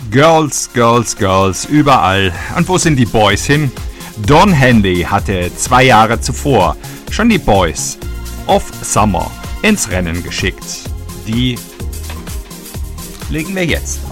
Girls, Girls, Girls, überall. Und wo sind die Boys hin? Don Henley hatte 2 Jahre zuvor schon die Boys of Summer ins Rennen geschickt. Die legen wir jetzt.